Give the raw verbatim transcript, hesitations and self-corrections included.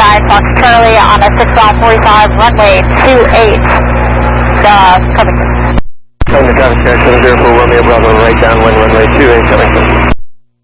nine Fox Charlie on a six mile forty-five runway two eight. Uh, coming. Coming to traffic check seven zero four Romeo Bravo, right downwind runway two eight coming.